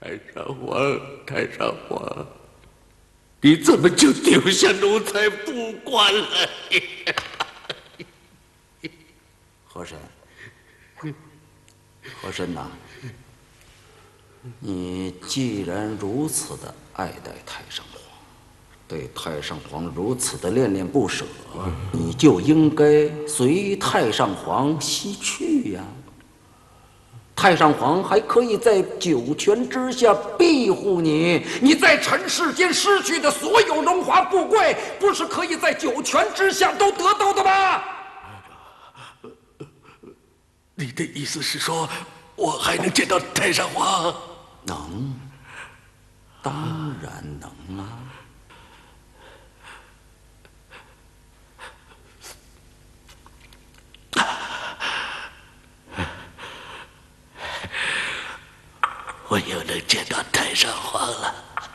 太上皇，你怎么就丢下奴才不管了？ 和珅，和珅呐，你既然如此的爱戴太上皇，对太上皇如此的恋恋不舍，你就应该随太上皇西去呀。太上皇还可以在九泉之下庇护你，你在尘世间失去的所有荣华富贵，不是可以在九泉之下都得到的吗？ 你的意思是说，我还能见到太上皇？ 能，当然能啊。 我又能见到太上皇了。